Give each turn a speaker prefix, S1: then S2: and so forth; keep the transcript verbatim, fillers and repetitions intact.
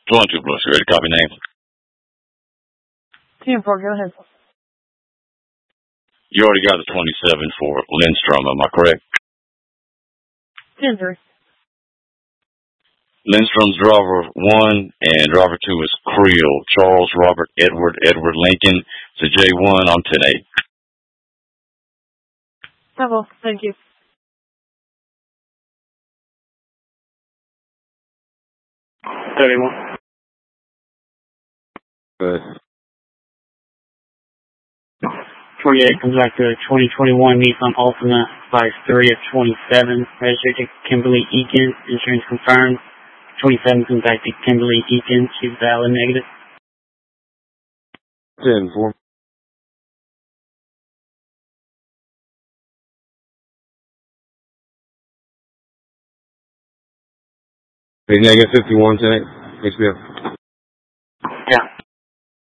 S1: twenty-two plus, you ready to copy name?
S2: ten four, go ahead.
S1: You already got the twenty-seven for Lindstrom, am I correct?
S2: ten three.
S1: Lindstrom's driver one and driver two is Creel. Charles Robert Edward Edward Lincoln. It's a J one on ten eight.
S2: Well, thank you.
S3: thirty-one.
S1: Good.
S3: twenty-eight comes back to a twenty twenty-one Nissan Altima, size three of twenty-seven, registered to Kimberly Eakin, insurance confirmed. twenty-seven comes back to Kimberly Eakin, she's valid negative.
S1: ten four. Negative fifty-one, ten eight. H B O.
S3: Yeah.